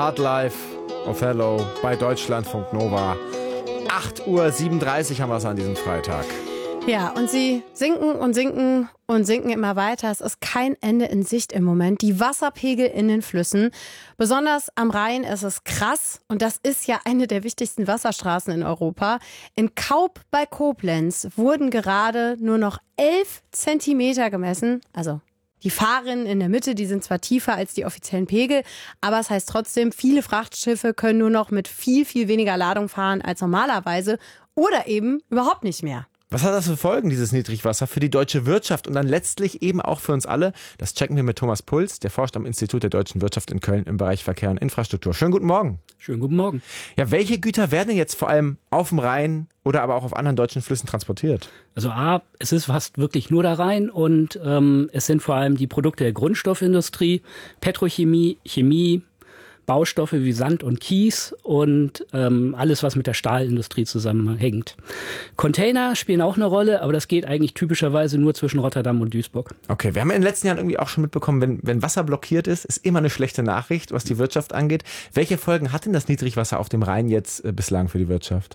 Hardlife, Othello bei Deutschlandfunk Nova. 8:37 Uhr haben wir es an diesem Freitag. Ja, und sie sinken und sinken und sinken immer weiter. Es ist kein Ende in Sicht im Moment. Die Wasserpegel in den Flüssen, besonders am Rhein, ist es krass. Und das ist ja eine der wichtigsten Wasserstraßen in Europa. In Kaup bei Koblenz wurden gerade nur noch 11 Zentimeter gemessen. Also die Fahrrinnen in der Mitte, die sind zwar tiefer als die offiziellen Pegel, aber es heißt trotzdem, viele Frachtschiffe können nur noch mit viel, viel weniger Ladung fahren als normalerweise oder eben überhaupt nicht mehr. Was hat das für Folgen, dieses Niedrigwasser, für die deutsche Wirtschaft und dann letztlich eben auch für uns alle? Das checken wir mit Thomas Puls, der forscht am Institut der deutschen Wirtschaft in Köln im Bereich Verkehr und Infrastruktur. Schönen guten Morgen. Schönen guten Morgen. Ja, welche Güter werden jetzt vor allem auf dem Rhein oder aber auch auf anderen deutschen Flüssen transportiert? Also es ist fast wirklich nur der Rhein und es sind vor allem die Produkte der Grundstoffindustrie, Petrochemie, Chemie, Baustoffe wie Sand und Kies und alles, was mit der Stahlindustrie zusammenhängt. Container spielen auch eine Rolle, aber das geht eigentlich typischerweise nur zwischen Rotterdam und Duisburg. Okay, wir haben in den letzten Jahren irgendwie auch schon mitbekommen, wenn Wasser blockiert ist immer eine schlechte Nachricht, was die Wirtschaft angeht. Welche Folgen hat denn das Niedrigwasser auf dem Rhein jetzt bislang für die Wirtschaft?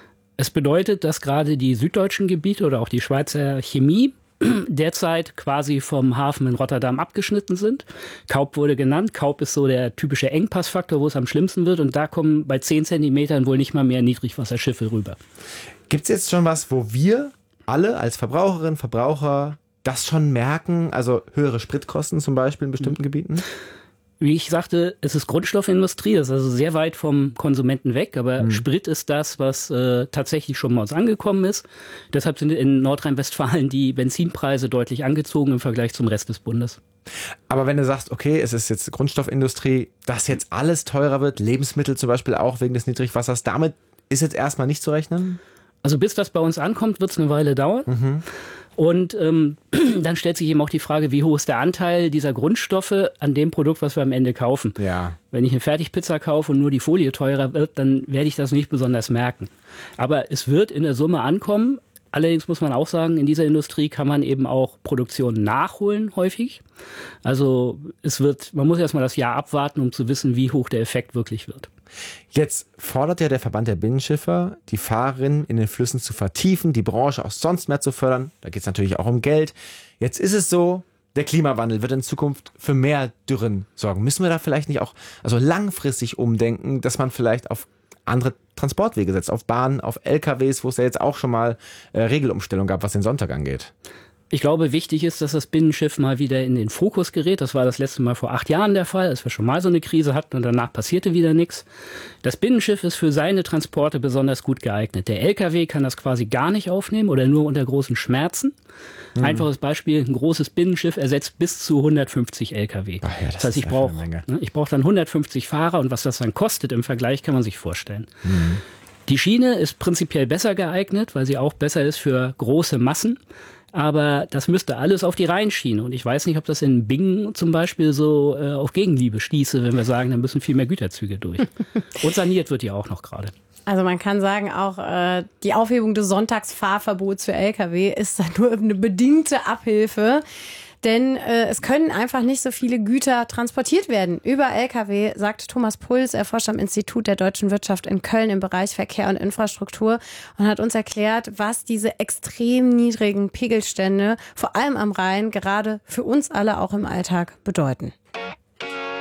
Es bedeutet, dass gerade die süddeutschen Gebiete oder auch die Schweizer Chemie derzeit quasi vom Hafen in Rotterdam abgeschnitten sind. Kaup wurde genannt. Kaup ist so der typische Engpassfaktor, wo es am schlimmsten wird. Und da kommen bei 10 Zentimetern wohl nicht mal mehr Niedrigwasserschiffe rüber. Gibt es jetzt schon was, wo wir alle als Verbraucherinnen, Verbraucher das schon merken? Also höhere Spritkosten zum Beispiel in bestimmten Gebieten? Wie ich sagte, es ist Grundstoffindustrie, das ist also sehr weit vom Konsumenten weg, aber Sprit ist das, was tatsächlich schon bei uns angekommen ist. Deshalb sind in Nordrhein-Westfalen die Benzinpreise deutlich angezogen im Vergleich zum Rest des Bundes. Aber wenn du sagst, okay, es ist jetzt Grundstoffindustrie, dass jetzt alles teurer wird, Lebensmittel zum Beispiel auch wegen des Niedrigwassers, damit ist jetzt erstmal nicht zu rechnen? Also bis das bei uns ankommt, wird es eine Weile dauern. Und dann stellt sich eben auch die Frage, wie hoch ist der Anteil dieser Grundstoffe an dem Produkt, was wir am Ende kaufen. Ja. Wenn ich eine Fertigpizza kaufe und nur die Folie teurer wird, dann werde ich das nicht besonders merken. Aber es wird in der Summe ankommen. Allerdings muss man auch sagen, in dieser Industrie kann man eben auch Produktion nachholen häufig. Also man muss erstmal das Jahr abwarten, um zu wissen, wie hoch der Effekt wirklich wird. Jetzt fordert ja der Verband der Binnenschiffer, die Fahrerinnen in den Flüssen zu vertiefen, die Branche auch sonst mehr zu fördern. Da geht es natürlich auch um Geld. Jetzt ist es so, der Klimawandel wird in Zukunft für mehr Dürren sorgen. Müssen wir da vielleicht nicht auch langfristig umdenken, dass man vielleicht auf andere Transportwege setzt, auf Bahnen, auf LKWs, wo es ja jetzt auch schon mal Regelumstellung gab, was den Sonntag angeht? Ich glaube, wichtig ist, dass das Binnenschiff mal wieder in den Fokus gerät. Das war das letzte Mal vor 8 Jahren der Fall, als wir schon mal so eine Krise hatten und danach passierte wieder nichts. Das Binnenschiff ist für seine Transporte besonders gut geeignet. Der LKW kann das quasi gar nicht aufnehmen oder nur unter großen Schmerzen. Einfaches Beispiel, ein großes Binnenschiff ersetzt bis zu 150 LKW. Ach ja, das heißt, ich brauche dann 150 Fahrer und was das dann kostet im Vergleich, kann man sich vorstellen. Die Schiene ist prinzipiell besser geeignet, weil sie auch besser ist für große Massen. Aber das müsste alles auf die Rheinschiene. Und ich weiß nicht, ob das in Bingen zum Beispiel so auf Gegenliebe stieße, wenn wir sagen, da müssen viel mehr Güterzüge durch. Und saniert wird die auch noch gerade. Also man kann sagen, auch die Aufhebung des Sonntagsfahrverbots für Lkw ist dann nur eine bedingte Abhilfe. Denn es können einfach nicht so viele Güter transportiert werden über Lkw, sagt Thomas Puls. Er forscht am Institut der deutschen Wirtschaft in Köln im Bereich Verkehr und Infrastruktur und hat uns erklärt, was diese extrem niedrigen Pegelstände, vor allem am Rhein, gerade für uns alle auch im Alltag bedeuten.